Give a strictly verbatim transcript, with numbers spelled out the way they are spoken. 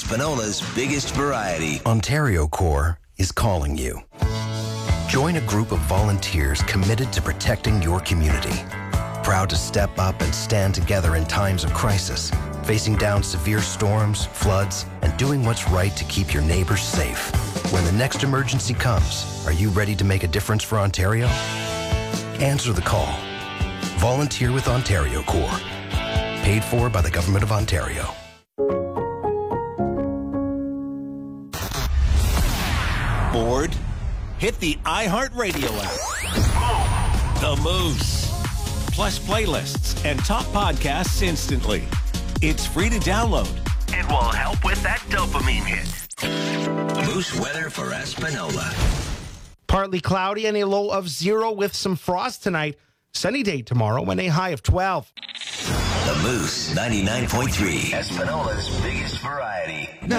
Espanola's biggest variety. Ontario Corps is calling you. Join a group of volunteers committed to protecting your community. Proud to step up and stand together in times of crisis, facing down severe storms, floods, and doing what's right to keep your neighbors safe. When the next emergency comes, are you ready to make a difference for Ontario? Answer the call. Volunteer with Ontario Corps. Paid for by the Government of Ontario. Bored? Hit the iHeartRadio app. The Moose. Plus playlists and top podcasts instantly. It's free to download. It will help with that dopamine hit. Moose weather for Espanola. Partly cloudy and a low of zero with some frost tonight. Sunny day tomorrow and a high of twelve. The Moose ninety-nine point three. Espanola's biggest variety.